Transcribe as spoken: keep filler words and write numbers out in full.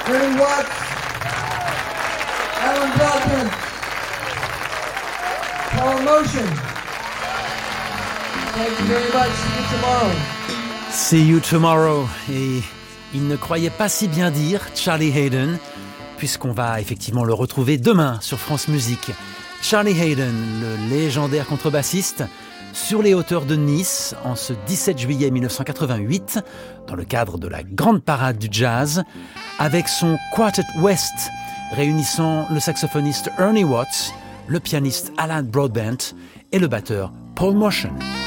Ernie Watts, Alan Broadbent, Paul Motion. Thank you very much. See you tomorrow. See you tomorrow. Et il ne croyait pas si bien dire, Charlie Haden, puisqu'on va effectivement le retrouver demain sur France Musique. Charlie Haden, le légendaire contrebassiste, sur les hauteurs de Nice en ce dix-sept juillet mille neuf cent quatre-vingt-huit, dans le cadre de la grande parade du jazz, avec son Quartet West, réunissant le saxophoniste Ernie Watts, le pianiste Alan Broadbent et le batteur Paul Motion.